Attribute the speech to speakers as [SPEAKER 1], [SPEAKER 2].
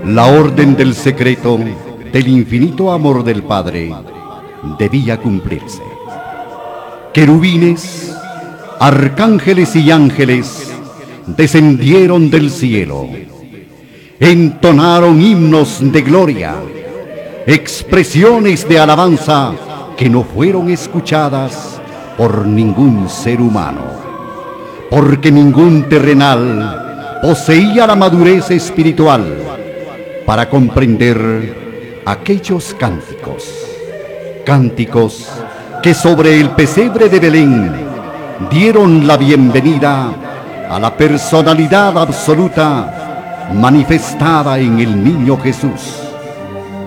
[SPEAKER 1] La orden del secreto del infinito amor del Padre debía cumplirse. Querubines, arcángeles y ángeles descendieron del cielo, entonaron himnos de gloria, expresiones de alabanza que no fueron escuchadas por ningún ser humano, porque ningún terrenal poseía la madurez espiritual para comprender aquellos cánticos que sobre el pesebre de Belén dieron la bienvenida a la personalidad absoluta manifestada en el niño Jesús.